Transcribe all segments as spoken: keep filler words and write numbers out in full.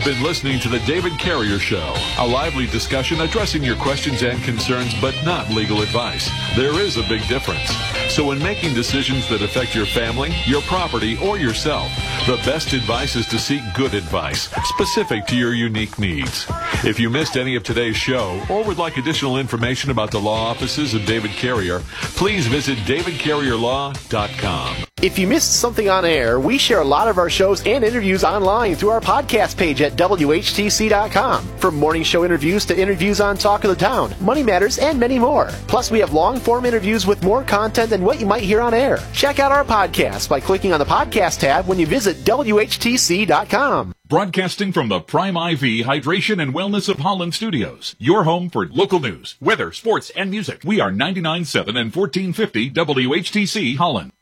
You've been listening to The David Carrier Show, a lively discussion addressing your questions and concerns, but not legal advice. There is a big difference. So when making decisions that affect your family, your property, or yourself, the best advice is to seek good advice, specific to your unique needs. If you missed any of today's show, or would like additional information about the law offices of David Carrier, please visit david carrier law dot com. If you missed something on air, we share a lot of our shows and interviews online through our podcast page at W H T C dot com. From morning show interviews to interviews on Talk of the Town, Money Matters, and many more. Plus, we have long-form interviews with more content than what you might hear on air. Check out our podcast by clicking on the podcast tab when you visit W H T C dot com. Broadcasting from the Prime I V Hydration and Wellness of Holland Studios, your home for local news, weather, sports, and music. We are ninety-nine point seven and fourteen fifty W H T C Holland.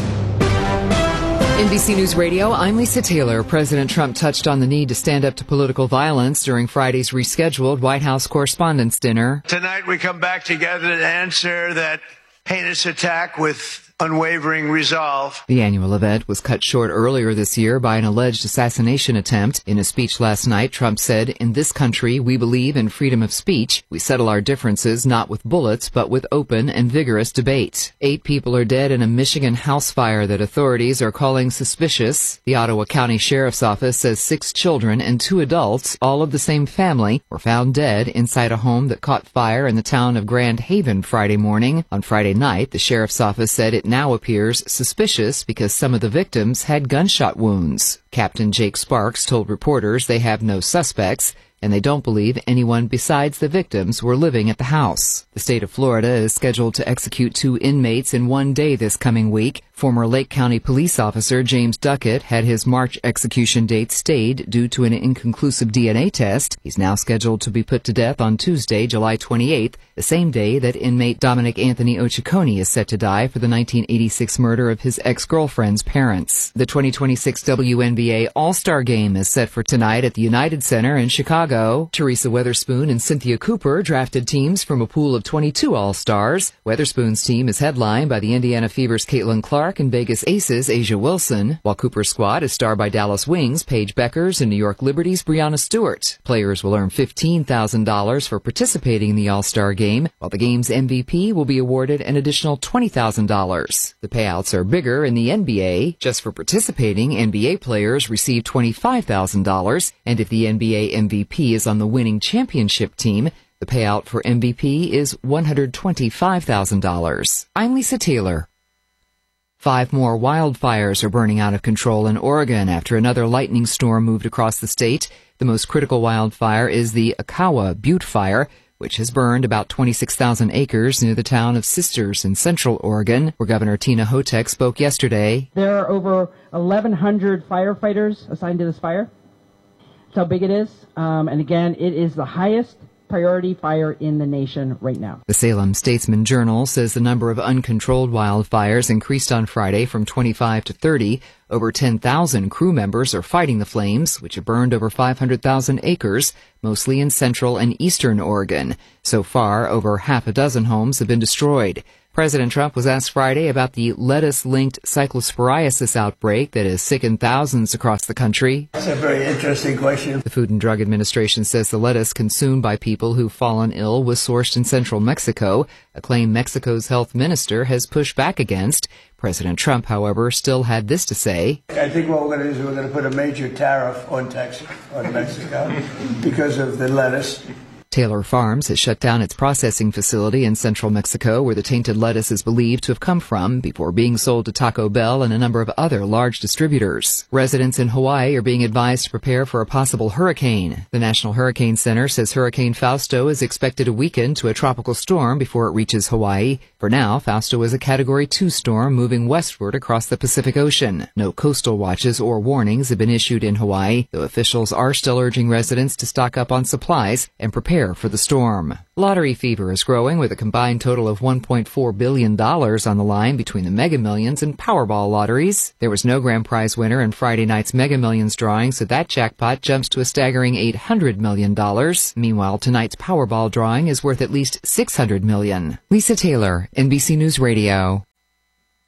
N B C News Radio, I'm Lisa Taylor. President Trump touched on the need to stand up to political violence during Friday's rescheduled White House Correspondents' Dinner. Tonight we come back together to answer that heinous attack with unwavering resolve. The annual event was cut short earlier this year by an alleged assassination attempt. In a speech last night, Trump said, "In this country, we believe in freedom of speech. We settle our differences not with bullets, but with open and vigorous debate." Eight people are dead in a Michigan house fire that authorities are calling suspicious. The Ottawa County Sheriff's Office says six children and two adults, all of the same family, were found dead inside a home that caught fire in the town of Grand Haven Friday morning. On Friday night, the Sheriff's Office said it now appears suspicious because some of the victims had gunshot wounds. Captain Jake Sparks told reporters they have no suspects, and they don't believe anyone besides the victims were living at the house. The state of Florida is scheduled to execute two inmates in one day this coming week. Former Lake County police officer James Duckett had his March execution date stayed due to an inconclusive D N A test. He's now scheduled to be put to death on Tuesday, July twenty-eighth, the same day that inmate Dominic Anthony Ochicone is set to die for the nineteen eighty-six murder of his ex-girlfriend's parents. The twenty twenty-six W N B A All-Star Game is set for tonight at the United Center in Chicago. Teresa Weatherspoon and Cynthia Cooper drafted teams from a pool of twenty-two All-Stars. Weatherspoon's team is headlined by the Indiana Fever's Caitlin Clark and Vegas Aces' Asia Wilson, while Cooper's squad is starred by Dallas Wings' Paige Beckers and New York Liberty's Brianna Stewart. Players will earn fifteen thousand dollars for participating in the All-Star Game, while the game's M V P will be awarded an additional twenty thousand dollars. The payouts are bigger in the N B A. Just for participating, N B A players receive twenty-five thousand dollars, and if the N B A M V P is on the winning championship team, the payout for M V P is one hundred twenty-five thousand dollars. I'm Lisa Taylor. Five more wildfires are burning out of control in Oregon after another lightning storm moved across the state. The most critical wildfire is the Akawa Butte Fire, which has burned about twenty-six thousand acres near the town of Sisters in central Oregon, where Governor Tina Hotek spoke yesterday. There are over eleven hundred firefighters assigned to this fire. That's how big it is. Um, and again, it is the highest priority fire in the nation right now. The Salem Statesman Journal says the number of uncontrolled wildfires increased on Friday from twenty-five to thirty. Over ten thousand crew members are fighting the flames, which have burned over five hundred thousand acres, mostly in central and eastern Oregon. So far, over half a dozen homes have been destroyed. President Trump was asked Friday about the lettuce-linked cyclosporiasis outbreak that has sickened thousands across the country. That's a very interesting question. The Food and Drug Administration says the lettuce consumed by people who've fallen ill was sourced in central Mexico, a claim Mexico's health minister has pushed back against. President Trump, however, still had this to say. I think what we're going to do is we're going to put a major tariff on Texas, on Mexico, because of the lettuce. Taylor Farms has shut down its processing facility in central Mexico where the tainted lettuce is believed to have come from before being sold to Taco Bell and a number of other large distributors. Residents in Hawaii are being advised to prepare for a possible hurricane. The National Hurricane Center says Hurricane Fausto is expected to weaken to a tropical storm before it reaches Hawaii. For now, Fausto is a Category two storm moving westward across the Pacific Ocean. No coastal watches or warnings have been issued in Hawaii, though officials are still urging residents to stock up on supplies and prepare for the storm. Lottery fever is growing with a combined total of one point four billion dollars on the line between the Mega Millions and Powerball lotteries. There was no grand prize winner in Friday night's Mega Millions drawing, so that jackpot jumps to a staggering eight hundred million dollars. Meanwhile, tonight's Powerball drawing is worth at least six hundred million dollars. Lisa Taylor, N B C News Radio.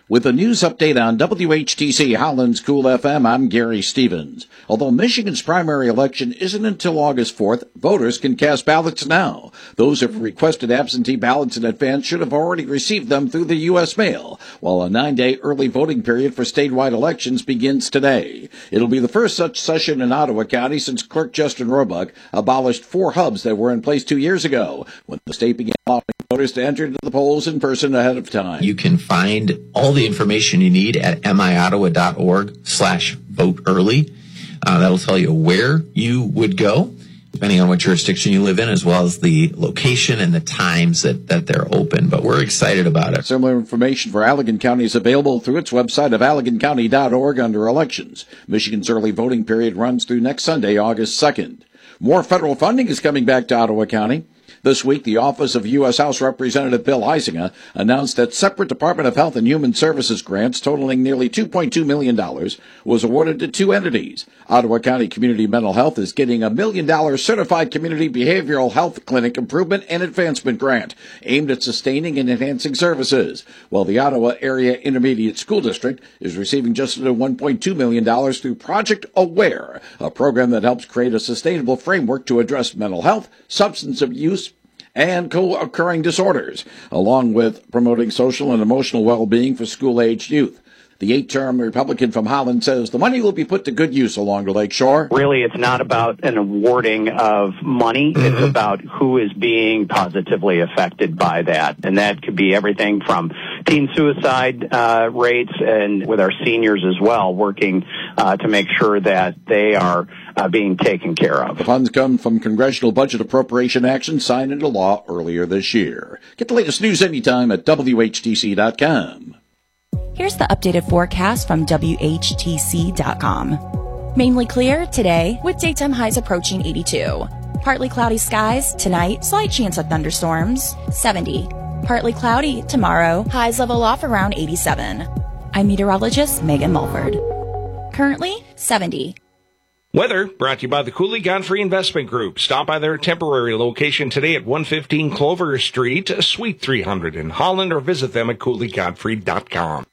With a news update on W H T C Holland's Cool F M, I'm Gary Stevens. Although Michigan's primary election isn't until August fourth, voters can cast ballots now. Those who have requested absentee ballots in advance should have already received them through the U S mail, while a nine-day early voting period for statewide elections begins today. It'll be the first such session in Ottawa County since Clerk Justin Roebuck abolished four hubs that were in place two years ago, when the state began allowing voters to enter into the polls in person ahead of time. You can find all the information you need at miottawa.org slash vote early. Uh, that'll tell you where you would go, depending on what jurisdiction you live in, as well as the location and the times that, that they're open. But we're excited about it. Similar information for Allegan County is available through its website of allegan county dot org under elections. Michigan's early voting period runs through next Sunday, August second. More federal funding is coming back to Ottawa County. This week, the Office of U S House Representative Bill Huizenga announced that separate Department of Health and Human Services grants totaling nearly two point two million dollars was awarded to two entities. Ottawa County Community Mental Health is getting a million dollar Certified Community Behavioral Health Clinic Improvement and Advancement Grant aimed at sustaining and enhancing services, while the Ottawa Area Intermediate School District is receiving just under one point two million dollars through Project Aware, a program that helps create a sustainable framework to address mental health, substance abuse, and co-occurring disorders, along with promoting social and emotional well-being for school-aged youth. The eight-term Republican from Holland says the money will be put to good use along the Lake Shore. Really, it's not about an awarding of money. Mm-hmm. It's about who is being positively affected by that. And that could be everything from teen suicide uh, rates and with our seniors as well, working uh, to make sure that they are uh, being taken care of. The funds come from congressional budget appropriation action signed into law earlier this year. Get the latest news anytime at W H T C dot com. Here's the updated forecast from W H T C dot com. Mainly clear today with daytime highs approaching eighty-two. Partly cloudy skies tonight, slight chance of thunderstorms, seventy. Partly cloudy tomorrow, highs level off around eighty-seven. I'm meteorologist Megan Mulford. Currently, seventy. Weather brought to you by the Cooley Godfrey Investment Group. Stop by their temporary location today at one fifteen Clover Street, Suite three hundred in Holland, or visit them at cooley godfrey dot com.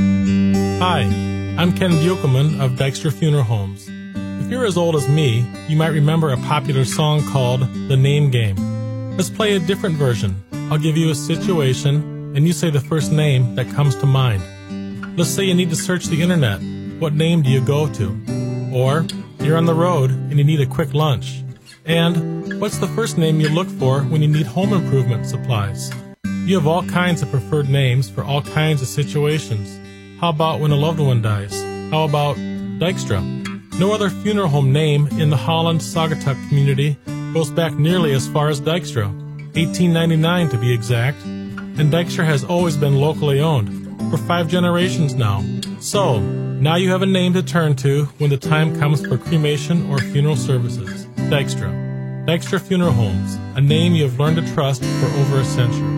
Hi, I'm Ken Buchelman of Dykstra Funeral Homes. If you're as old as me, you might remember a popular song called The Name Game. Let's play a different version. I'll give you a situation, and you say the first name that comes to mind. Let's say you need to search the internet. What name do you go to? Or you're on the road and you need a quick lunch. And what's the first name you look for when you need home improvement supplies? You have all kinds of preferred names for all kinds of situations. How about when a loved one dies? How about Dykstra? No other funeral home name in the Holland Saugatuck community goes back nearly as far as Dykstra, eighteen ninety-nine to be exact, and Dykstra has always been locally owned, for five generations now. So, now you have a name to turn to when the time comes for cremation or funeral services. Dykstra. Dykstra Funeral Homes, a name you have learned to trust for over a century.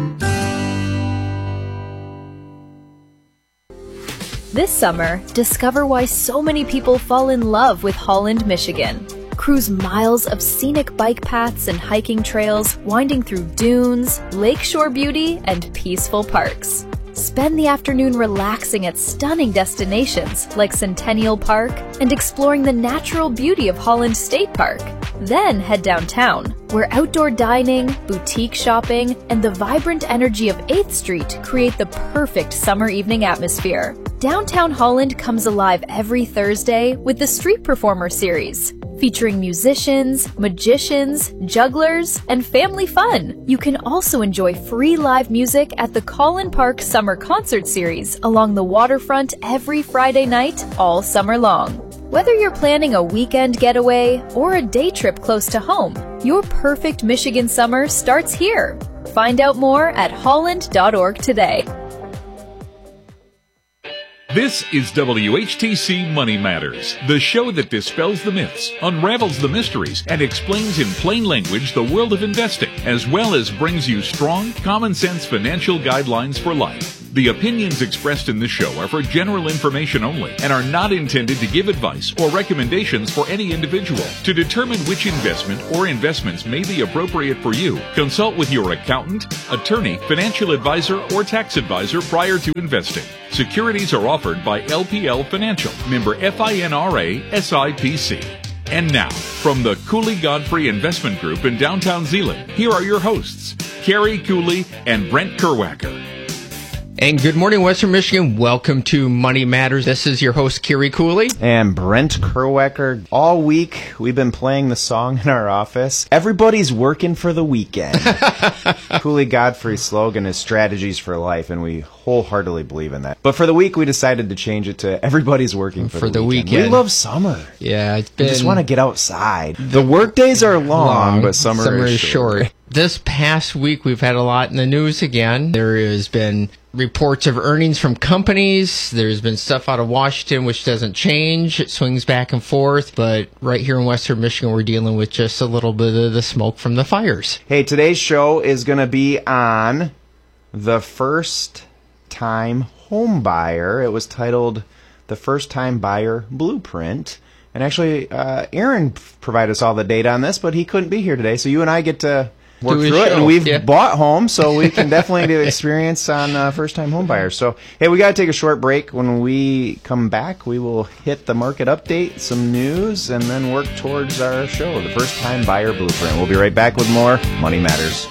This summer, discover why so many people fall in love with Holland, Michigan. Cruise miles of scenic bike paths and hiking trails, winding through dunes, lakeshore beauty, and peaceful parks. Spend the afternoon relaxing at stunning destinations like Centennial Park and exploring the natural beauty of Holland State Park. Then head downtown, where outdoor dining, boutique shopping, and the vibrant energy of eighth Street create the perfect summer evening atmosphere. Downtown Holland comes alive every Thursday with the Street Performer series, featuring musicians, magicians, jugglers, and family fun. You can also enjoy free live music at the Collin Park Summer Concert Series along the waterfront every Friday night all summer long. Whether you're planning a weekend getaway or a day trip close to home, your perfect Michigan summer starts here. Find out more at holland dot org today. This is W H T C Money Matters, the show that dispels the myths, unravels the mysteries, and explains in plain language the world of investing, as well as brings you strong, common-sense financial guidelines for life. The opinions expressed in this show are for general information only and are not intended to give advice or recommendations for any individual. To determine which investment or investments may be appropriate for you, consult with your accountant, attorney, financial advisor, or tax advisor prior to investing. Securities are offered by L P L Financial, member FINRA S I P C. And now, from the Cooley Godfrey Investment Group in downtown Zeeland, here are your hosts, Carrie Cooley and Brent Kerwacker. And good morning, Western Michigan. Welcome to Money Matters. This is your host, Carrie Cooley. And Brent Kerwacker. All week, we've been playing the song in our office. Everybody's working for the weekend. Cooley Godfrey's slogan is strategies for life, and we wholeheartedly believe in that. But for the week, we decided to change it to everybody's working for, for the, the weekend. weekend. We love summer. Yeah, it's been... We just want to get outside. The work days are long, long but summer, summer is short. short. This past week, we've had a lot in the news again. There has been reports of earnings from companies. There's been stuff out of Washington, which doesn't change. It swings back and forth. But right here in Western Michigan, we're dealing with just a little bit of the smoke from the fires. Hey, today's show is going to be on the first-time home buyer. It was titled The First-Time Buyer Blueprint. And actually, uh, Aaron provided us all the data on this, but he couldn't be here today. So you and I get to work through it, and we've yeah. bought homes, so we can definitely get experience on uh, first-time home buyers. So, hey, we got to take a short break. When we come back, we will hit the market update, some news, and then work towards our show, the First-Time Buyer Blueprint. We'll be right back with more Money Matters.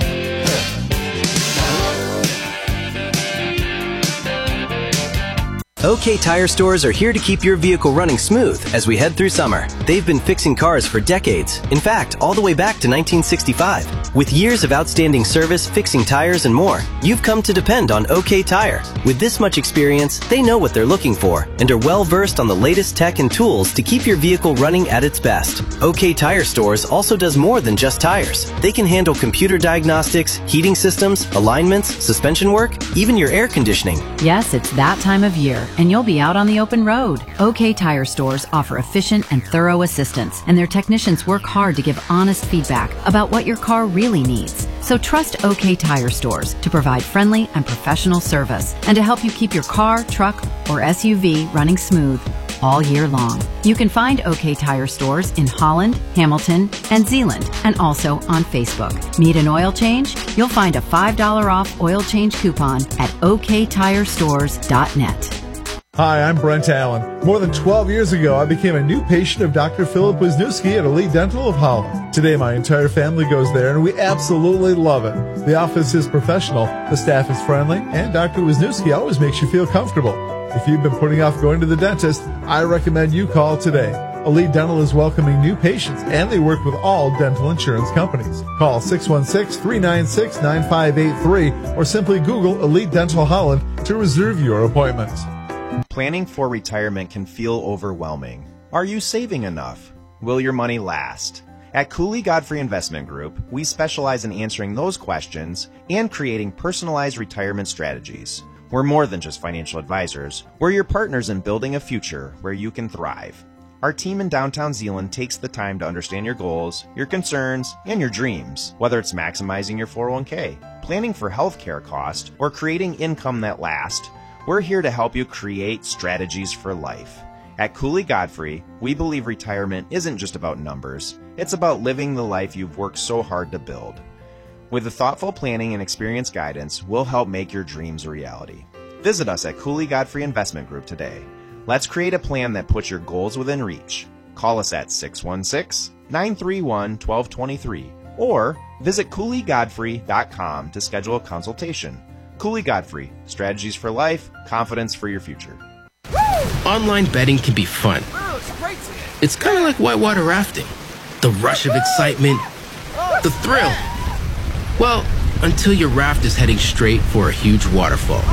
OK Tire Stores are here to keep your vehicle running smooth as we head through summer. They've been fixing cars for decades. In fact, all the way back to nineteen sixty-five. With years of outstanding service, fixing tires, and more, you've come to depend on OK Tire. With this much experience, they know what they're looking for and are well versed on the latest tech and tools to keep your vehicle running at its best. OK Tire Stores also does more than just tires. They can handle computer diagnostics, heating systems, alignments, suspension work, even your air conditioning. Yes, it's that time of year, and you'll be out on the open road. OK Tire Stores offer efficient and thorough assistance, and their technicians work hard to give honest feedback about what your car really needs. So trust OK Tire Stores to provide friendly and professional service and to help you keep your car, truck, or S U V running smooth all year long. You can find OK Tire Stores in Holland, Hamilton, and Zeeland, and also on Facebook. Need an oil change? You'll find a five dollars off oil change coupon at O K tire stores dot net. Hi, I'm Brent Allen. More than twelve years ago, I became a new patient of Doctor Philip Wisniewski at Elite Dental of Holland. Today, my entire family goes there, and we absolutely love it. The office is professional, the staff is friendly, and Doctor Wisniewski always makes you feel comfortable. If you've been putting off going to the dentist, I recommend you call today. Elite Dental is welcoming new patients, and they work with all dental insurance companies. Call six one six, three nine six, nine five eight three or simply Google Elite Dental Holland to reserve your appointment. Planning for retirement can feel overwhelming. Are you saving enough? Will your money last? At Cooley Godfrey Investment Group, we specialize in answering those questions and creating personalized retirement strategies. We're more than just financial advisors. We're your partners in building a future where you can thrive. Our team in downtown Zeeland takes the time to understand your goals, your concerns, and your dreams, whether it's maximizing your four oh one k, planning for healthcare costs, or creating income that lasts. We're here to help you create strategies for life. At Cooley Godfrey, we believe retirement isn't just about numbers. It's about living the life you've worked so hard to build. With the thoughtful planning and experienced guidance, we'll help make your dreams a reality. Visit us at Cooley Godfrey Investment Group today. Let's create a plan that puts your goals within reach. Call us at six one six, nine three one, one two two three or visit cooley godfrey dot com to schedule a consultation. Cooley Godfrey, strategies for life, confidence for your future. Online betting can be fun. It's kind of like whitewater rafting. The rush of excitement, the thrill. Well, until your raft is heading straight for a huge waterfall.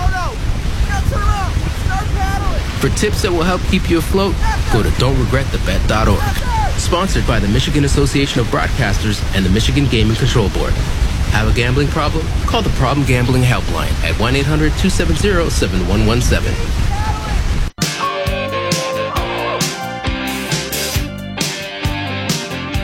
For tips that will help keep you afloat, go to don't regret the bet dot org. Sponsored by the Michigan Association of Broadcasters and the Michigan Gaming Control Board. Have a gambling problem? Call the Problem Gambling Helpline at one eight hundred, two seven zero, seven one one seven.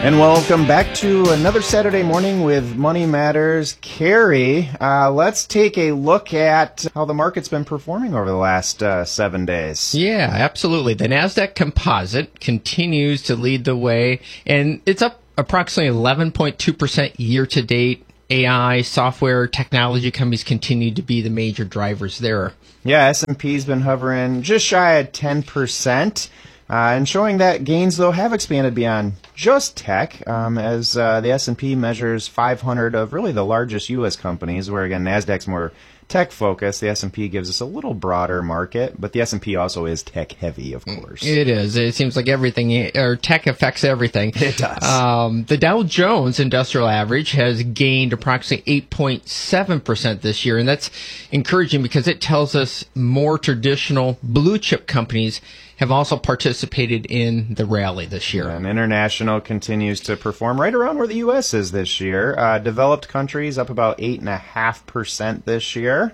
And welcome back to another Saturday morning with Money Matters. Carrie, uh, let's take a look at how the market's been performing over the last uh, seven days. Yeah, absolutely. The NASDAQ Composite continues to lead the way, and it's up approximately eleven point two percent year to date. A I, software, technology companies continue to be the major drivers there. Yeah, S and P's been hovering just shy of ten percent. Uh, and showing that gains, though, have expanded beyond just tech, um, as uh, the S and P measures five hundred of really the largest U S companies, where, again, NASDAQ's more tech-focused. The S and P gives us a little broader market, but the S and P also is tech-heavy, of course. It is. It seems like everything, or tech affects everything. It does. Um, the Dow Jones Industrial Average has gained approximately eight point seven percent this year, and that's encouraging because it tells us more traditional blue-chip companies have also participated in the rally this year. And international continues to perform right around where the U S is this year. Uh, developed countries up about eight point five percent this year.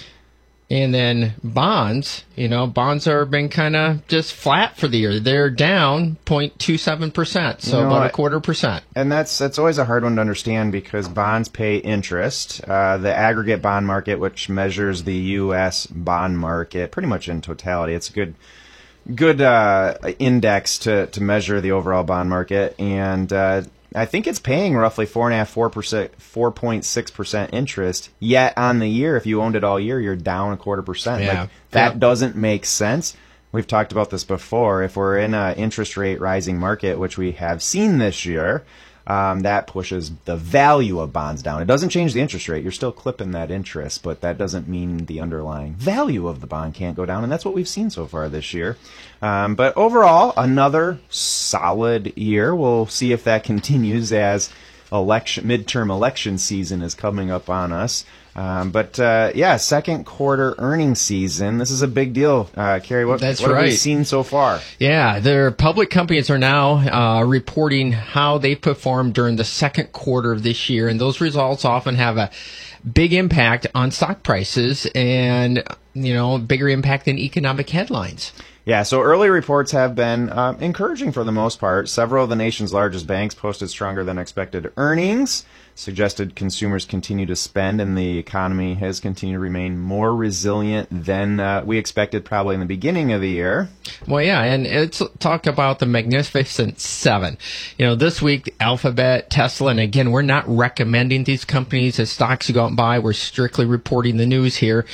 And then bonds, you know, bonds are been kind of just flat for the year. They're down zero point two seven percent, so You know, about a quarter percent. And that's that's always a hard one to understand because bonds pay interest. Uh, the aggregate bond market, which measures the U S bond market pretty much in totality, it's a good good uh, index to, to measure the overall bond market. And uh, I think it's paying roughly four point five, four percent, four point six percent interest. Yet on the year, if you owned it all year, you're down a quarter percent. Yeah. Like, that Yep. doesn't make sense. We've talked about this before. If we're in an interest rate rising market, which we have seen this year, um, that pushes the value of bonds down. It doesn't change the interest rate. You're still clipping that interest, but that doesn't mean the underlying value of the bond can't go down, and that's what we've seen so far this year. Um, but overall, another solid year. We'll see if that continues as election midterm election season is coming up on us. Um, but uh, yeah, second quarter earnings season. This is a big deal, uh, Carrie. What, That's what have we right. seen so far? Yeah, their public companies are now uh, reporting how they performed during the second quarter of this year, and those results often have a big impact on stock prices and, you know, bigger impact than economic headlines. Yeah, so early reports have been uh, encouraging for the most part. Several of the nation's largest banks posted stronger than expected earnings, suggested consumers continue to spend, and the economy has continued to remain more resilient than uh, we expected probably in the beginning of the year. Well, yeah, and it's talk about the Magnificent Seven. You know, this week, Alphabet, Tesla, and again, we're not recommending these companies as stocks you go out and buy. We're strictly reporting the news here.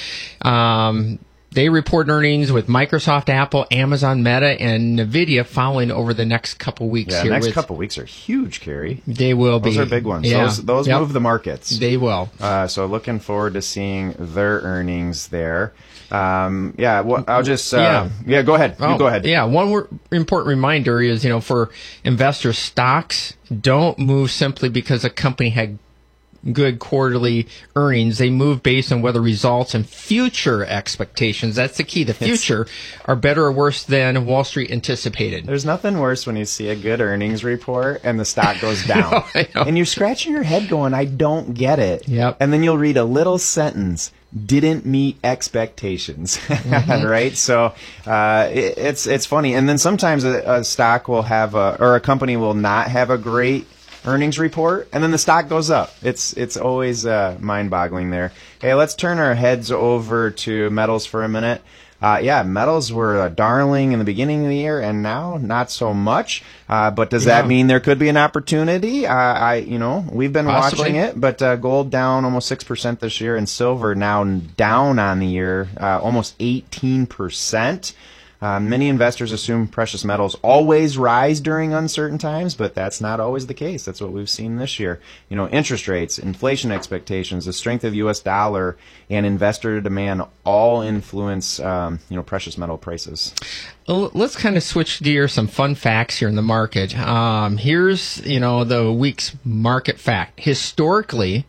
Um, They report earnings with Microsoft, Apple, Amazon, Meta, and NVIDIA following over the next couple weeks. Yeah, here next with, couple weeks are huge, Carrie. They will be. Those are big ones. Yeah. Those, those Yep. move the markets. They will. Uh, so looking forward to seeing their earnings there. Um, yeah, well, I'll just, uh, yeah. yeah, go ahead. Oh, you go ahead. Yeah, one wor- important reminder is, you know, for investors, stocks don't move simply because a company had good quarterly earnings. They move based on whether results and future expectations, that's the key, the future, are better or worse than Wall Street anticipated. There's nothing worse when you see a good earnings report and the stock goes down. I know, I know. And you're scratching your head going, I don't get it. Yep. And then you'll read a little sentence, didn't meet expectations, mm-hmm. right? So uh, it, it's it's funny. And then sometimes a, a stock will have a, or a company will not have a great earnings report, and then the stock goes up. It's it's always uh, mind-boggling there. Hey, let's turn our heads over to metals for a minute. Uh, yeah, metals were a darling in the beginning of the year, and now not so much. Uh, but does Yeah. that mean there could be an opportunity? Uh, I, you know, we've been Possibly. watching it, but uh, gold down almost six percent this year, and silver now down on the year, uh, almost eighteen percent. Uh, many investors assume precious metals always rise during uncertain times, but that's not always the case. That's what we've seen this year. You know, interest rates, inflation expectations, the strength of the U S dollar, and investor demand all influence, um, you know, precious metal prices. Well, let's kind of switch gears, some fun facts here in the market. Um, here's, you know, the week's market fact. Historically,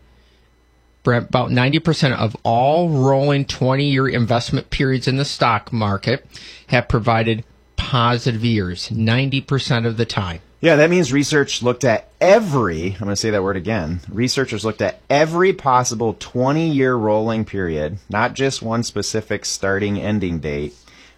about ninety percent of all rolling twenty-year investment periods in the stock market have provided positive years, ninety percent of the time. Yeah, that means research looked at every, I'm going to say that word again, researchers looked at every possible twenty-year rolling period, not just one specific starting ending date,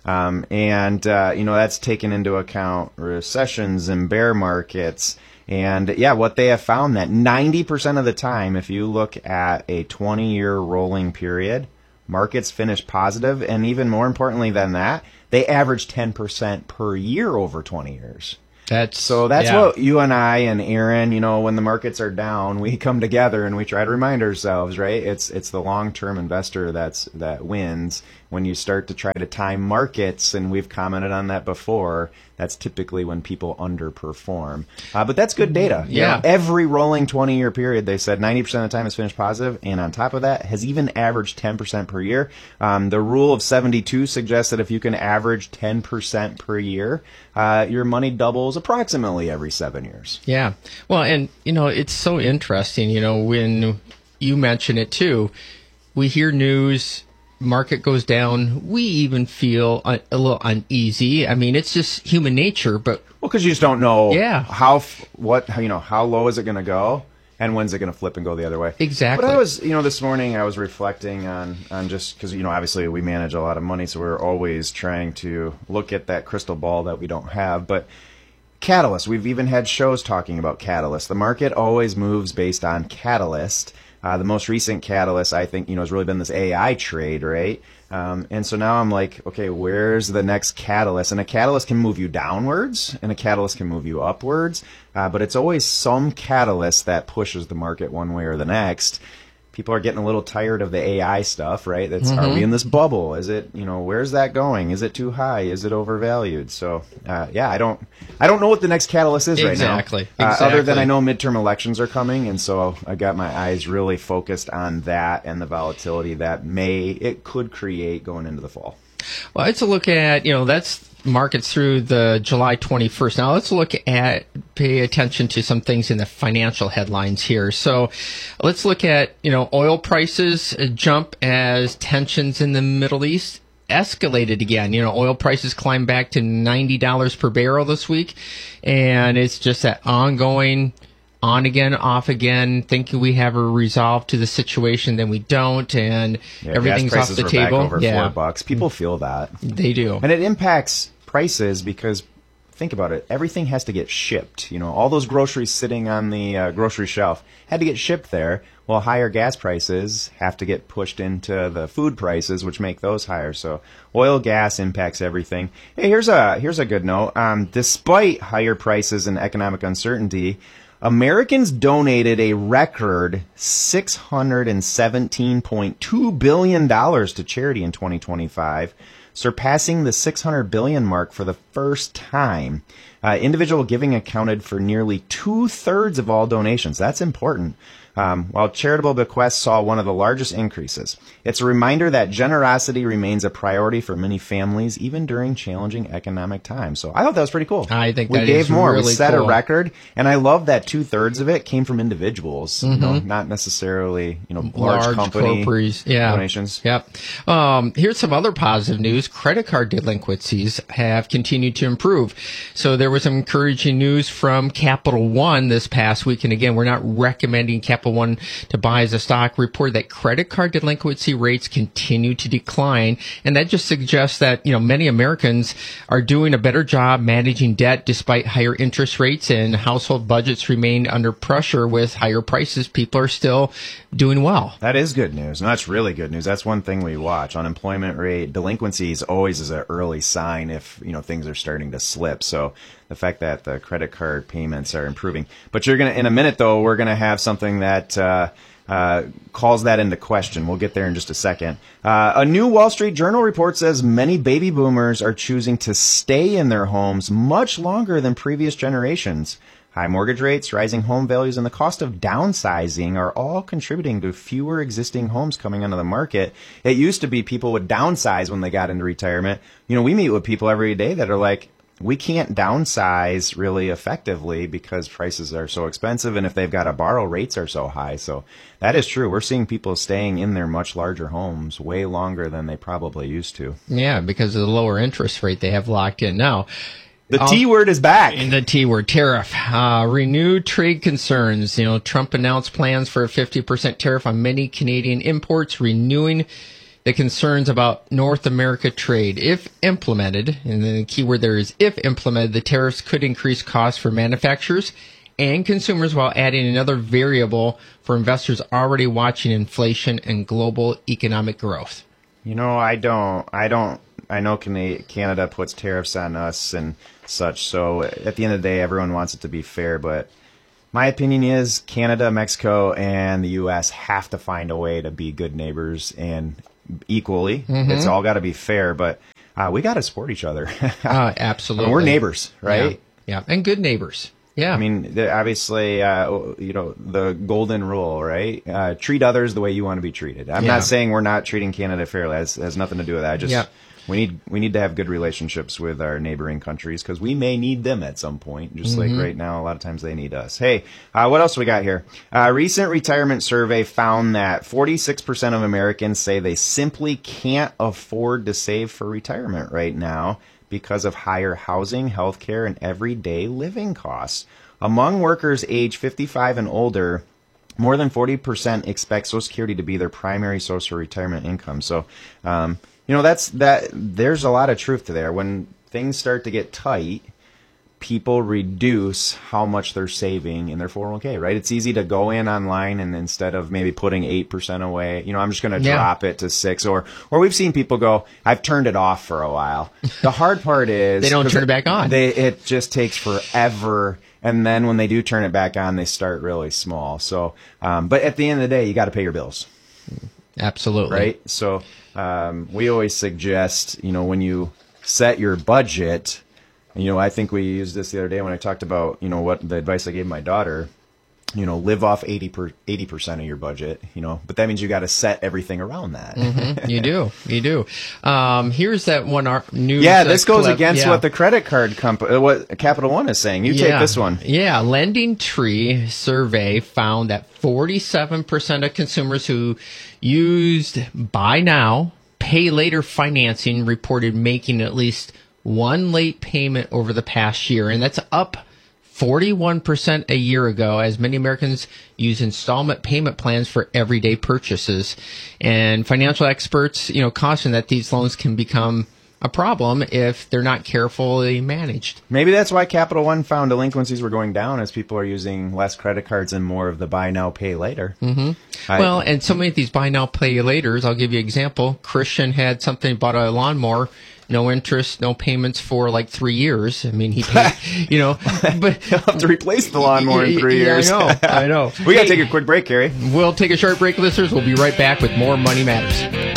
Um, and, uh, you know, that's taken into account recessions and bear markets. And, yeah, what they have found that ninety percent of the time, if you look at a twenty-year rolling period, markets finish positive. And even more importantly than that, they average ten percent per year over twenty years. That's, so that's yeah. what you and I and Aaron, you know, when the markets are down, we come together and we try to remind ourselves, right? It's it's the long-term investor that's that wins. When you start to try to time markets, and we've commented on that before, that's typically when people underperform. Uh, but that's good data. You Yeah. know, every rolling twenty-year period, they said ninety percent of the time is finished positive, and on top of that, has even averaged ten percent per year. Um, the rule of seventy-two suggests that if you can average ten percent per year, uh, your money doubles approximately every seven years. Yeah. Well, and, you know, it's so interesting, you know, when you mention it too, we hear news, market goes down, we even feel a, a little uneasy. I mean, it's just human nature, but... Well, because you just don't know yeah. how, f- what, you know, how low is it going to go? And when's it going to flip and go the other way? Exactly. But I was, you know, this morning I was reflecting on, on just because, you know, obviously we manage a lot of money, so we're always trying to look at that crystal ball that we don't have. But catalyst, we've even had shows talking about catalyst. The market always moves based on catalyst. Uh, the most recent catalyst, I think, you know, has really been this A I trade, right? Um, and so now I'm like, okay, where's the next catalyst? And a catalyst can move you downwards, and a catalyst can move you upwards. Uh, but it's always some catalyst that pushes the market one way or the next. People are getting a little tired of the A I stuff, right? That's, Mm-hmm. are we in this bubble? Is it, you know, where's that going? Is it too high? Is it overvalued? So, uh, yeah, I don't, I don't know what the next catalyst is Exactly. right now. Uh, Exactly. Other than I know midterm elections are coming, and so I got my eyes really focused on that and the volatility that may, it could create going into the fall. Well, let's look at, you know, that's markets through the July twenty-first. Now let's look at, pay attention to some things in the financial headlines here. So let's look at, you know, oil prices jump as tensions in the Middle East escalated again. You know, oil prices climbed back to ninety dollars per barrel this week, and it's just that ongoing on again, off again, thinking we have a resolve to the situation, then we don't, and Yeah, everything's gas off the prices table. Are back over yeah. four bucks. People feel that. They do. And it impacts prices because, think about it, everything has to get shipped. You know, all those groceries sitting on the uh, grocery shelf had to get shipped there. Well, higher gas prices have to get pushed into the food prices, which make those higher. So oil, gas impacts everything. Hey, here's a here's a good note. Um, despite higher prices and economic uncertainty, Americans donated a record six hundred seventeen point two billion dollars to charity in twenty twenty-five, surpassing the six hundred billion dollars mark for the first time. Uh, individual giving accounted for nearly two-thirds of all donations. That's important. Um, while charitable bequests saw one of the largest increases. It's a reminder that generosity remains a priority for many families, even during challenging economic times. So I thought that was pretty cool. I think we that gave is more. really We set cool. a record, and I love that two-thirds of it came from individuals, you know, Mhm. not necessarily, you know, large, large company corporations, yeah. donations. Yep. Um, here's some other positive news. Credit card delinquencies have continued to improve. So there was some encouraging news from Capital One this past week. And again, we're not recommending Capital One to buy as a stock. Report that credit card delinquency rates continue to decline. And that just suggests that, you know, many Americans are doing a better job managing debt despite higher interest rates, and household budgets remain under pressure with higher prices. People are still doing well. That is good news. And that's really good news. That's one thing we watch. Unemployment rate, delinquencies always is an early sign if, you know, things are starting to slip. So the fact that the credit card payments are improving. But you're going to, in a minute though, we're going to have something that, uh, uh, calls that into question. We'll get there in just a second. Uh, a new Wall Street Journal report says many baby boomers are choosing to stay in their homes much longer than previous generations. High mortgage rates, rising home values, and the cost of downsizing are all contributing to fewer existing homes coming onto the market. It used to be people would downsize when they got into retirement. You know, we meet with people every day that are like, we can't downsize really effectively because prices are so expensive, and if they've got to borrow, rates are so high. So that is true. We're seeing people staying in their much larger homes way longer than they probably used to. Yeah, because of the lower interest rate they have locked in now. The T word is back. The T word, tariff. Uh, renewed trade concerns. You know, Trump announced plans for a fifty percent tariff on many Canadian imports, renewing the concerns about North America trade. If implemented, and the key word there is if implemented, the tariffs could increase costs for manufacturers and consumers while adding another variable for investors already watching inflation and global economic growth. You know, I don't, I don't, I know Canada puts tariffs on us and such, so at the end of the day, everyone wants it to be fair, but my opinion is Canada, Mexico, and the U S have to find a way to be good neighbors and equally. Mm-hmm. It's all got to be fair, but uh, we got to support each other. uh, absolutely. And we're neighbors, right? Yeah. yeah, and good neighbors. Yeah. I mean, obviously, uh, you know, the golden rule, right? Uh, treat others the way you want to be treated. I'm yeah. not saying we're not treating Canada fairly. It has, has nothing to do with that. I just, yeah. we need we need to have good relationships with our neighboring countries because we may need them at some point, just mm-hmm. like right now, a lot of times they need us. Hey, uh, what else we got here? A uh, recent retirement survey found that forty-six percent of Americans say they simply can't afford to save for retirement right now because of higher housing, healthcare, and everyday living costs. Among workers age fifty-five and older, more than forty percent expect Social Security to be their primary source of retirement income. So, um, you know, that's that. There's a lot of truth to there. When things start to get tight, people reduce how much they're saving in their four oh one k, right? It's easy to go in online and instead of maybe putting eight percent away, you know, I'm just going to yeah. drop it to six. Or or we've seen people go, I've turned it off for a while. The hard part is... they don't turn it back on. They, it just takes forever. And then when they do turn it back on, they start really small. So, um, but at the end of the day, you got to pay your bills. Absolutely. Right? So um, we always suggest, you know, when you set your budget... You know, I think we used this the other day when I talked about, you know, what the advice I gave my daughter, you know, live off eighty percent of your budget, you know, but that means you got to set everything around that. Mm-hmm. You do. You do. Um, here's that one ar- news. Yeah, this goes clip. against yeah. what the credit card company, what Capital One is saying. You yeah. take this one. Yeah. Lending Tree survey found that forty-seven percent of consumers who used buy now, pay later financing reported making at least one late payment over the past year, and that's up forty-one percent a year ago, as many Americans use installment payment plans for everyday purchases. And financial experts, you know, caution that these loans can become a problem if they're not carefully managed. Maybe that's why Capital One found delinquencies were going down as people are using less credit cards and more of the buy now, pay later. Mm-hmm. I, well, and so many of these buy now, pay laters, I'll give you an example. Christian had something, bought a lawnmower, no interest, no payments for like three years. I mean, he paid, you know, but he'll have to replace the lawnmower in three yeah, years. I know, I know. We got to take a quick break, Carrie. We'll take a short break, listeners. We'll be right back with more Money Matters.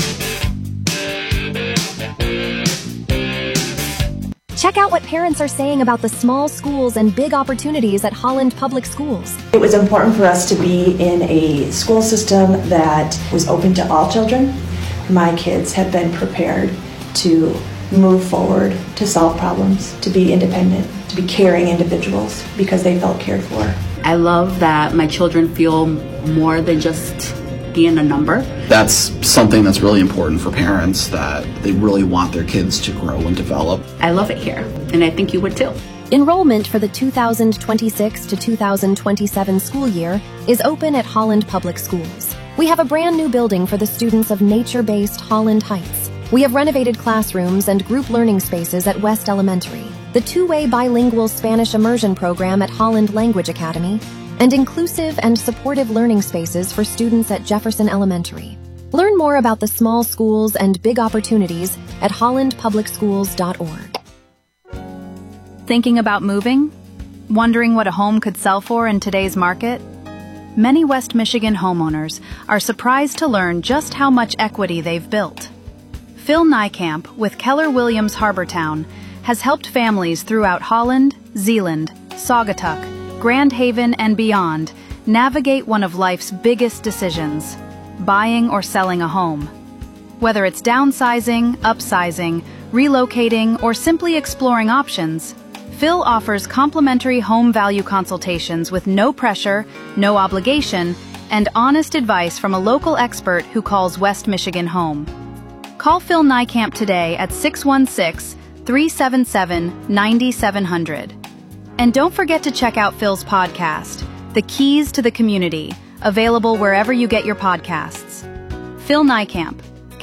Check out what parents are saying about the small schools and big opportunities at Holland Public Schools. It was important for us to be in a school system that was open to all children. My kids have been prepared to move forward, to solve problems, to be independent, to be caring individuals because they felt cared for. I love that my children feel more than just being a number. That's something that's really important for parents, that they really want their kids to grow and develop. I love it here, and I think you would too. Enrollment for the two thousand twenty-six to two thousand twenty-seven school year is open at Holland Public Schools. We have a brand new building for the students of nature-based Holland Heights. We have renovated classrooms and group learning spaces at West Elementary, the two-way bilingual Spanish immersion program at Holland Language Academy, and inclusive and supportive learning spaces for students at Jefferson Elementary. Learn more about the small schools and big opportunities at holland public schools dot org. Thinking about moving? Wondering what a home could sell for in today's market? Many West Michigan homeowners are surprised to learn just how much equity they've built. Phil Niekamp with Keller Williams Harbortown has helped families throughout Holland, Zeeland, Saugatuck, Grand Haven, and beyond navigate one of life's biggest decisions, buying or selling a home. Whether it's downsizing, upsizing, relocating, or simply exploring options, Phil offers complimentary home value consultations with no pressure, no obligation, and honest advice from a local expert who calls West Michigan home. Call Phil Niekamp today at six one six, three seven seven, nine seven zero zero. And don't forget to check out Phil's podcast, The Keys to the Community, available wherever you get your podcasts. Phil Niekamp,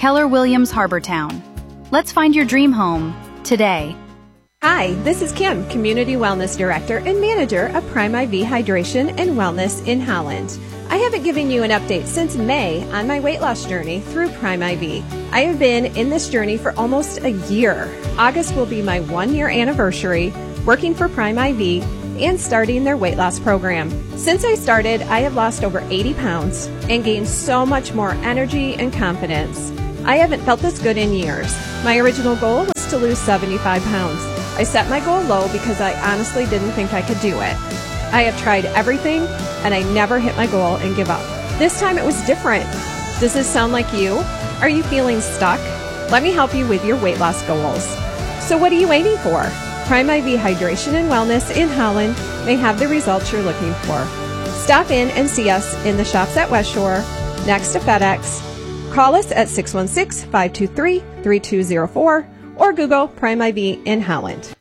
Keller Williams Harbortown. Let's find your dream home today. Hi, this is Kim, Community Wellness Director and Manager of Prime I V Hydration and Wellness in Holland. I haven't given you an update since May on my weight loss journey through Prime I V. I have been in this journey for almost a year. August will be my one-year anniversary working for Prime I V and starting their weight loss program. Since I started, I have lost over eighty pounds and gained so much more energy and confidence. I haven't felt this good in years. My original goal was to lose seventy-five pounds. I set my goal low because I honestly didn't think I could do it. I have tried everything and I never hit my goal and give up. This time it was different. Does this sound like you? Are you feeling stuck? Let me help you with your weight loss goals. So what are you waiting for? Prime I V Hydration and Wellness in Holland may have the results you're looking for. Stop in and see us in the shops at West Shore, next to FedEx. Call us at six one six, five two three, three two zero four or Google Prime I V in Holland.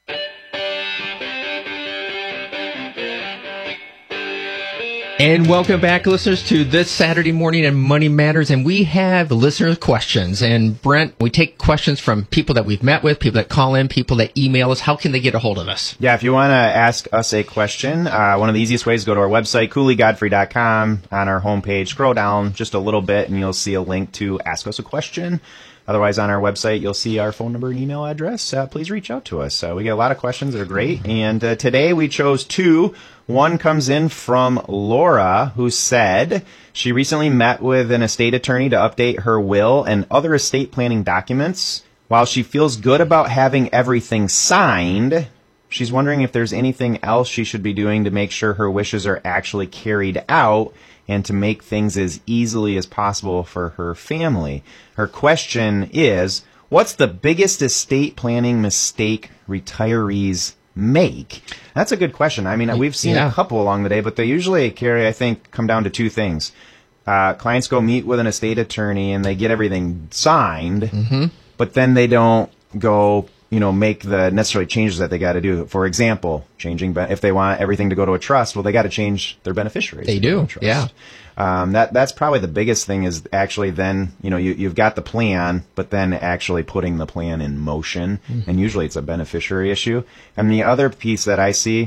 And welcome back, listeners, to this Saturday morning and Money Matters. And we have listener questions. And Brent, we take questions from people that we've met with, people that call in, people that email us. How can they get a hold of us? Yeah, if you want to ask us a question, uh, one of the easiest ways is go to our website, cooley godfrey dot com. On our homepage, scroll down just a little bit, and you'll see a link to ask us a question. Otherwise, on our website, you'll see our phone number and email address. Uh, please reach out to us. Uh, we get a lot of questions that are great. And uh, today we chose two. One comes in from Laura, who said she recently met with an estate attorney to update her will and other estate planning documents. While she feels good about having everything signed, she's wondering if there's anything else she should be doing to make sure her wishes are actually carried out and to make things as easily as possible for her family. Her question is, what's the biggest estate planning mistake retirees make? That's a good question. I mean, we've seen yeah. a couple along the day, but they usually, Carrie, I think, come down to two things. Uh, clients go meet with an estate attorney and they get everything signed, mm-hmm. but then they don't go, you know, make the necessary changes that they got to do. For example, changing, if they want everything to go to a trust, well, they got to change their beneficiaries. They do, yeah. Um, that that's probably the biggest thing is actually then, you know, you, you've got the plan, but then actually putting the plan in motion. Mm-hmm. And usually it's a beneficiary issue. And the other piece that I see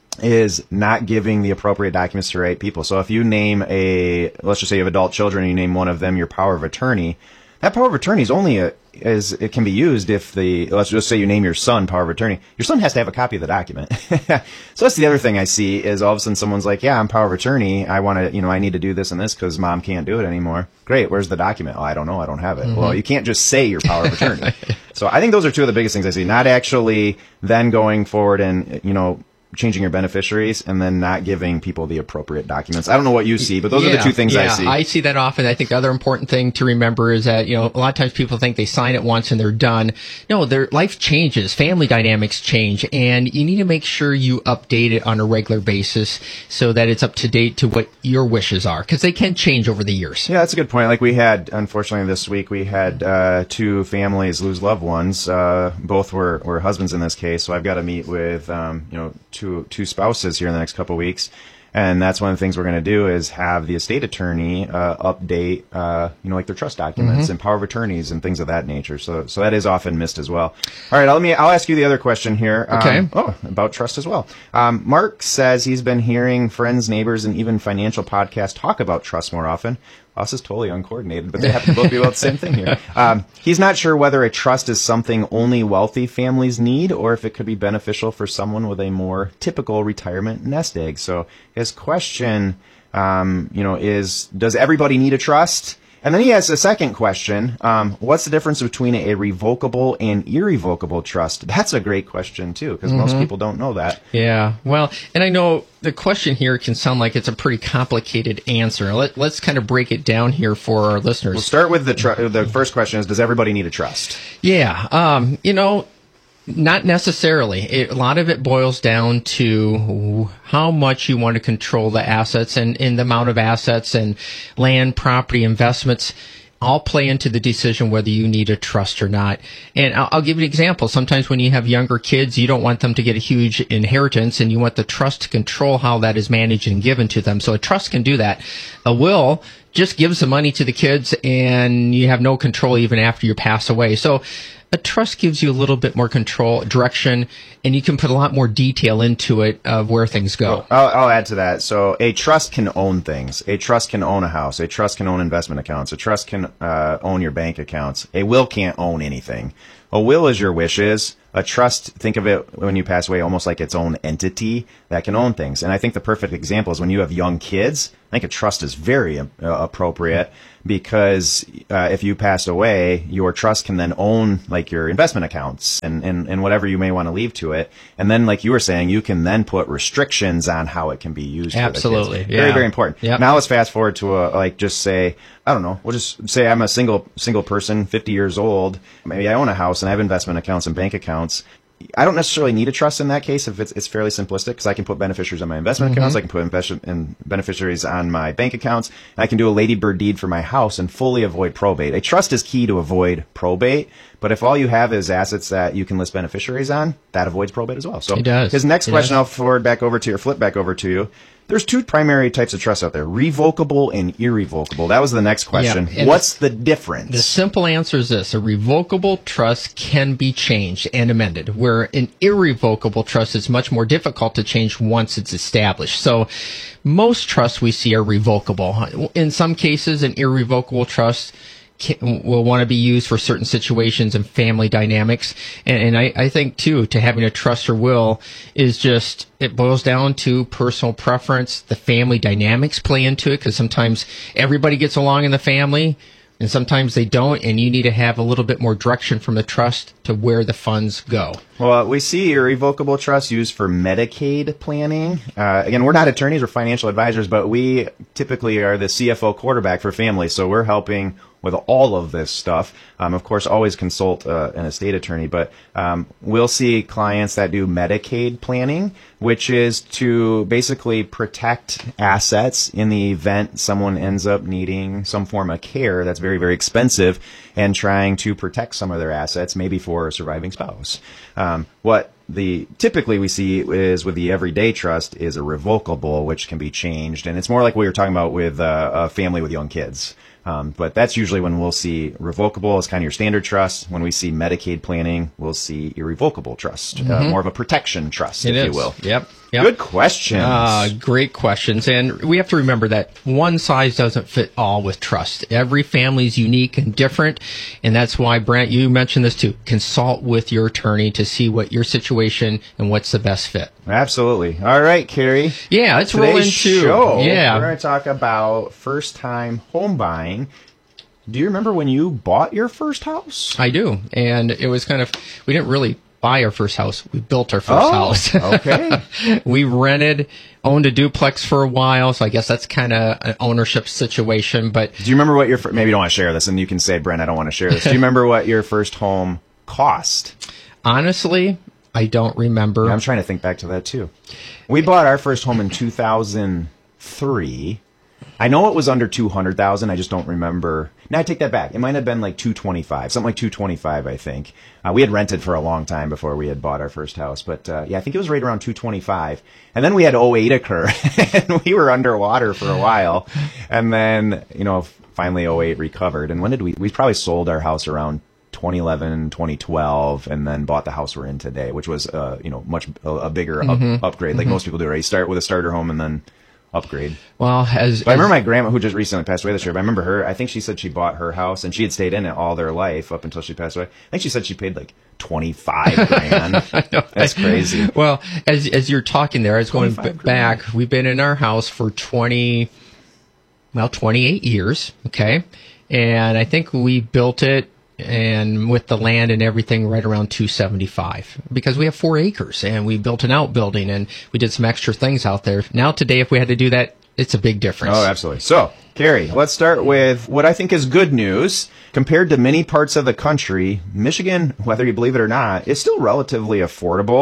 is not giving the appropriate documents to the right people. So if you name a, let's just say you have adult children and you name one of them your power of attorney, that power of attorney is only a, is it can be used if the, let's just say you name your son power of attorney. Your son has to have a copy of the document. So that's the other thing I see is all of a sudden someone's like, yeah, I'm power of attorney. I want to, you know, I need to do this and this because mom can't do it anymore. Great. Where's the document? Oh, I don't know. I don't have it. Mm-hmm. Well, you can't just say your power of attorney. So I think those are two of the biggest things I see. Not actually then going forward and, you know, changing your beneficiaries and then not giving people the appropriate documents. I don't know what you see, but those yeah, are the two things yeah, I see. I see that often. I think the other important thing to remember is that, you know, a lot of times people think they sign it once and they're done. No, their life changes, family dynamics change, and you need to make sure you update it on a regular basis so that it's up to date to what your wishes are, because they can change over the years. Yeah, that's a good point. Like we had, unfortunately this week, we had uh, two families lose loved ones. Uh, both were, were husbands in this case, so I've got to meet with, um, you know, two two spouses here in the next couple of weeks, and that's one of the things we're going to do is have the estate attorney uh, update, uh, you know, like their trust documents mm-hmm. and power of attorneys and things of that nature. So, so that is often missed as well. All right, let me. I'll ask you the other question here. Okay. Um, oh, about trust as well. Um, Mark says he's been hearing friends, neighbors, and even financial podcasts talk about trust more often. Us is totally uncoordinated, but they have to both be about the same thing here. Um, he's not sure whether a trust is something only wealthy families need or if it could be beneficial for someone with a more typical retirement nest egg. So his question, um, you know, is, does everybody need a trust? And then he has a second question. Um, what's the difference between a revocable and irrevocable trust? That's a great question, too, because mm-hmm. most people don't know that. Yeah. Well, and I know the question here can sound like it's a pretty complicated answer. Let, let's kind of break it down here for our listeners. We'll start with the tr- the first question is, does everybody need a trust? Yeah. Um, you know, not necessarily. It, a lot of it boils down to how much you want to control the assets and, and the amount of assets and land, property, investments. all play into the decision whether you need a trust or not. And I'll, I'll give you an example. Sometimes when you have younger kids, you don't want them to get a huge inheritance, and you want the trust to control how that is managed and given to them. So a trust can do that. A will just gives the money to the kids, and you have no control even after you pass away. So a trust gives you a little bit more control, direction, and you can put a lot more detail into it of where things go. I'll, I'll add to that. So a trust can own things. A trust can own a house. A trust can own investment accounts. A trust can uh, own your bank accounts. A will can't own anything. A will is your wishes. A trust, think of it when you pass away almost like its own entity that can own things. And I think the perfect example is when you have young kids. I think a trust is very uh, appropriate because uh, if you passed away, your trust can then own like your investment accounts and, and, and whatever you may want to leave to it. And then, like you were saying, you can then put restrictions on how it can be used. Absolutely. For the kids. Very, yeah. very important. Yep. Now let's fast forward to a, like just say, I don't know, we'll just say I'm a single single person, fifty years old. Maybe I own a house and I have investment accounts and bank accounts. I don't necessarily need a trust in that case if it's, it's fairly simplistic because I can put beneficiaries on my investment Mm-hmm. accounts. I can put invest- in beneficiaries on my bank accounts. And I can do a ladybird deed for my house and fully avoid probate. A trust is key to avoid probate. But if all you have is assets that you can list beneficiaries on, that avoids probate as well. So It does. his next It question, does. I'll forward back over to you or flip back over to you. There's two primary types of trusts out there, revocable and irrevocable. That was the next question. Yeah, and What's the difference? The simple answer is this. A revocable trust can be changed and amended, where an irrevocable trust is much more difficult to change once it's established. So most trusts we see are revocable. In some cases, an irrevocable trust can, will want to be used for certain situations and family dynamics. And, and I, I think, too, to having a trust or will is just, it boils down to personal preference. The family dynamics play into it because sometimes everybody gets along in the family and sometimes they don't, and you need to have a little bit more direction from the trust to where the funds go. Well, we see irrevocable trusts used for Medicaid planning. Uh, again, we're not attorneys, we're financial advisors, but we typically are the C F O quarterback for families, so we're helping with all of this stuff. Um, of course, always consult uh, an estate attorney, but um, we'll see clients that do Medicaid planning, which is to basically protect assets in the event someone ends up needing some form of care that's very, very expensive and trying to protect some of their assets, maybe for a surviving spouse. Um, what the typically we see is with the everyday trust is a revocable, which can be changed, and it's more like what you're talking about with uh, a family with young kids. Um, but that's usually when we'll see revocable as kind of your standard trust. When we see Medicaid planning, we'll see irrevocable trust, Mm-hmm. uh, more of a protection trust, It if is. you will. Yep. Yep. Good questions. Uh, great questions. And we have to remember that one size doesn't fit all with trust. Every family is unique and different. And that's why, Brent, you mentioned this too. Consult with your attorney to see what your situation and what's the best fit. Absolutely. All right, Carrie. Yeah, let's roll Today's into show, yeah. we're going to talk about first-time home buying. Do you remember when you bought your first house? I do. And it was kind of, we didn't really buy our first house. We built our first Oh, house. okay. We rented, owned a duplex for a while. So I guess that's kind of an ownership situation. But Do you remember what your, fir- maybe you don't want to share this, and you can say, Brent, I don't want to share this. Do you remember what your first home cost? honestly, I don't remember. I'm trying to think back to that too. We bought our first home in two thousand three. I know it was under two hundred thousand. I just don't remember. Now I take that back. It might have been like two twenty-five, something like two twenty-five, I think. Uh, we had rented for a long time before we had bought our first house, but uh, yeah, I think it was right around two twenty-five. And then we had oh eight occur, and we were underwater for a while. And then, you know, finally oh eight recovered. And when did we? We probably sold our house around twenty eleven, twenty twelve, and then bought the house we're in today, which was, uh, you know, much a, a bigger up, Mhm. upgrade, like Mhm. most people do. Right, you start with a starter home and then upgrade. Well, as, But I remember as- my grandma, who just recently passed away this year, but I remember her, I think she said she bought her house, and she had stayed in it all their life up until she passed away. I think she said she paid like twenty-five grand. That's crazy. Well, as as you're talking there, I was going b- twenty-five back. We've been in our house for twenty, well, twenty-eight years. Okay, and I think we built it, and with the land and everything, right around two seventy-five, because we have four acres, and we built an outbuilding, and we did some extra things out there. Now today, if we had to do that, it's a big difference. Oh, absolutely. So, Carrie, let's start with what I think is good news. Compared to many parts of the country, Michigan, whether you believe it or not, is still relatively affordable.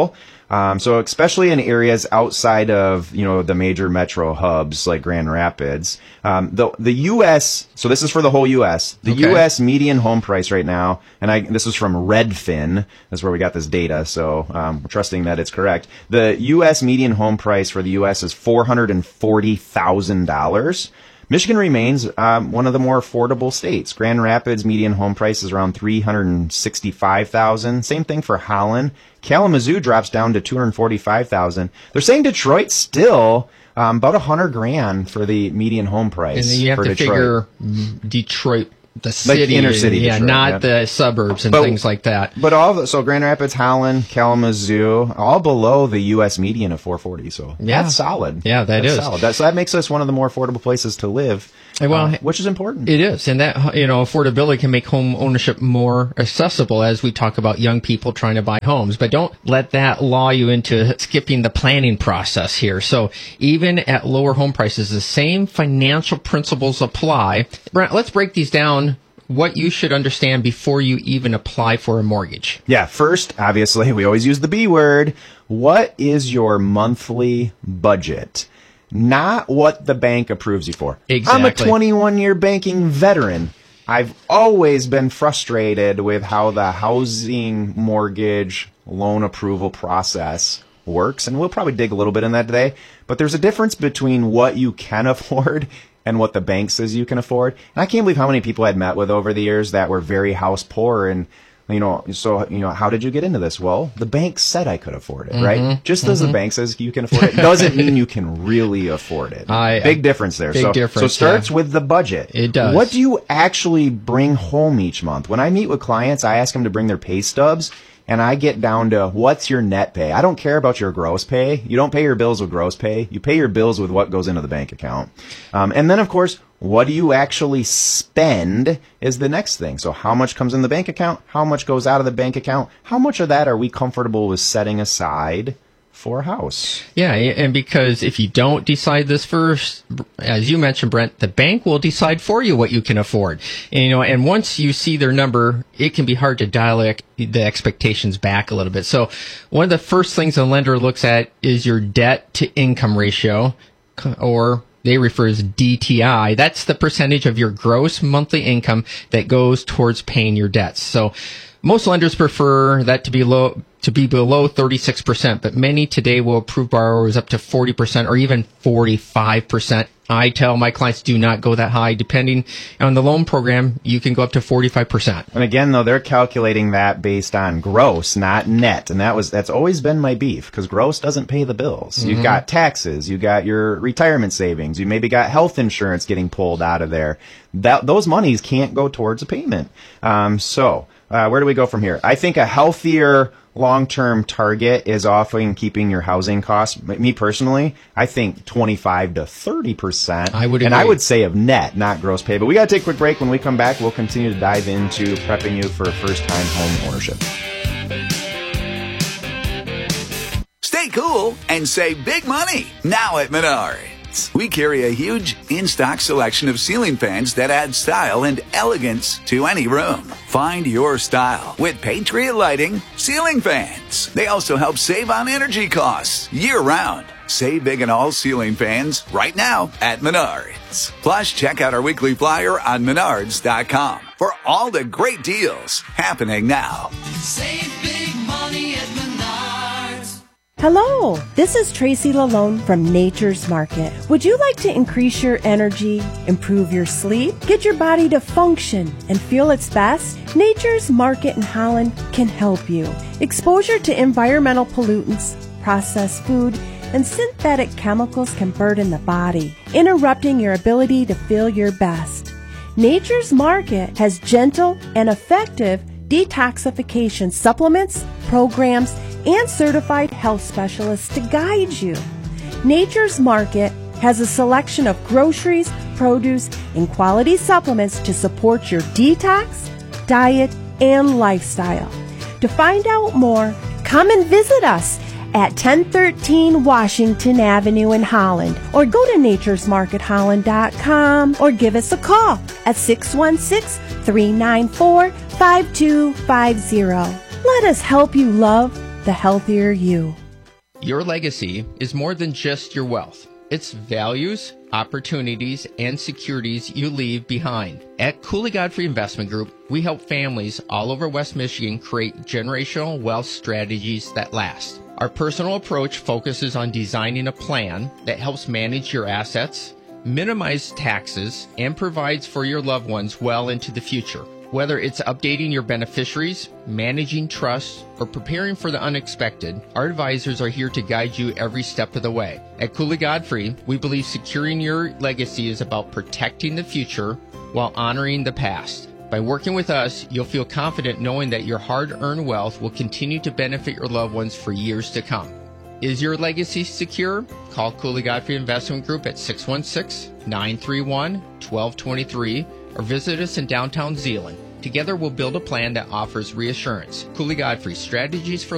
Um, so especially in areas outside of, you know, the major metro hubs like Grand Rapids, um, the, the U S, so this is for the whole U S, the Okay. U S median home price right now, and I, this is from Redfin, that's where we got this data, so um, we're trusting that it's correct. The U S median home price for the U S is four hundred forty thousand dollars. Michigan remains um, one of the more affordable states. Grand Rapids median home price is around three hundred sixty-five thousand dollars. Same thing for Holland. Kalamazoo drops down to two hundred forty-five thousand dollars. They're saying Detroit still um, about a hundred grand for the median home price. And then you have for to Detroit. figure Detroit, the Like city, inner city yeah, Detroit, not yeah. the suburbs and But- things like that. But all the, so Grand Rapids, Holland, Kalamazoo, all below the U S median of four forty. So Yeah. that's solid. Yeah, that that's is. solid. That, so that makes us one of the more affordable places to live, Well, uh, which is important. It is, and that, you know, affordability can make home ownership more accessible as we talk about young people trying to buy homes. But don't let that lull you into skipping the planning process here. So even at lower home prices, the same financial principles apply. Brent, let's break these down. What you should understand before you even apply for a mortgage. Yeah, first, obviously, we always use the B word. What is your monthly budget? Not what the bank approves you for. Exactly. I'm a twenty-one-year banking veteran. I've always been frustrated with how the housing mortgage loan approval process works, and we'll probably dig a little bit in that today. But there's a difference between what you can afford and what the bank says you can afford. And I can't believe how many people I'd met with over the years that were very house poor. And, you know, so, you know, how did you get into this? Well, the bank said I could afford it, Mhm, right? Just as the mhm. bank says you can afford it doesn't mean you can really afford it. I- Big difference there. big so, difference, so starts yeah. with the budget. It does. What do you actually bring home each month? When I meet with clients, I ask them to bring their pay stubs. And I get down to what's your net pay. I don't care about your gross pay. You don't pay your bills with gross pay. You pay your bills with what goes into the bank account. Um, and then, of course, what do you actually spend is the next thing. So how much comes in the bank account? How much goes out of the bank account? How much of that are we comfortable with setting aside for a house? Yeah, and because if you don't decide this first, as you mentioned, Brent, the bank will decide for you what you can afford. And, you know, and once you see their number, it can be hard to dial ex- the expectations back a little bit. So one of the first things a lender looks at is your debt to income ratio, or they refer as D T I. That's the percentage of your gross monthly income that goes towards paying your debts. So most lenders prefer that to be low, to be below thirty-six percent, but many today will approve borrowers up to forty percent or even forty-five percent. I tell my clients do not go that high. Depending on the loan program, you can go up to forty-five percent. And again, though, they're calculating that based on gross, not net. And that was, that's always been my beef, because gross doesn't pay the bills. You've Mhm. got taxes, you got your retirement savings, you maybe got health insurance getting pulled out of there. That, those monies can't go towards a payment. Um, so, uh, where do we go from here? I think a healthier long-term target is often keeping your housing costs. Me personally, I think twenty-five to thirty percent. I would And I agree. would say of net, not gross pay. But we got to take a quick break. When we come back, we'll continue to dive into prepping you for first-time home ownership. Stay cool and save big money now at Menards. We carry a huge in-stock selection of ceiling fans that add style and elegance to any room. Find your style with Patriot Lighting ceiling fans. They also help save on energy costs year-round. Save big on all ceiling fans right now at Menards. Plus, check out our weekly flyer on menards dot com for all the great deals happening now. Save big money at Menards. Hello, this is Tracy Lalone from Nature's Market. Would you like to increase your energy, improve your sleep, get your body to function and feel its best? Nature's Market in Holland can help you. Exposure to environmental pollutants, processed food, and synthetic chemicals can burden the body, interrupting your ability to feel your best. Nature's Market has gentle and effective detoxification supplements, programs, and certified health specialists to guide you. Nature's Market has a selection of groceries, produce, and quality supplements to support your detox, diet, and lifestyle. To find out more, come and visit us at ten thirteen Washington Avenue in Holland, or go to natures market holland dot com, or give us a call at six one six, three nine four, five two five zero. Let us help you love the healthier you. Your legacy is more than just your wealth. It's values, opportunities, and securities you leave behind. At Cooley Godfrey Investment Group, we help families all over West Michigan create generational wealth strategies that last. Our personal approach focuses on designing a plan that helps manage your assets, minimize taxes, and provides for your loved ones well into the future. Whether it's updating your beneficiaries, managing trusts, or preparing for the unexpected, our advisors are here to guide you every step of the way. At Cooley Godfrey, we believe securing your legacy is about protecting the future while honoring the past. By working with us, you'll feel confident knowing that your hard-earned wealth will continue to benefit your loved ones for years to come. Is your legacy secure? Call Cooley Godfrey Investment Group at six one six, nine three one, one two two three or visit us in downtown Zeeland. Together we'll build a plan that offers reassurance. Cooley Godfrey, strategies for